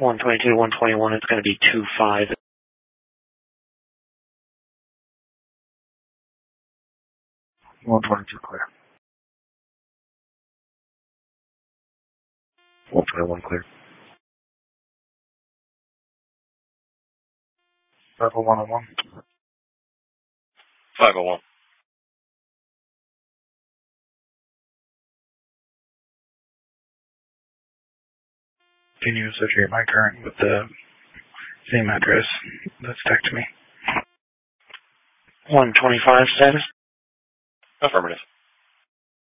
122, 121, it's going to be 25. 122 clear. 121 clear. Level 101. 501. Can you associate my current with the same address that's text me? 125 status? Affirmative.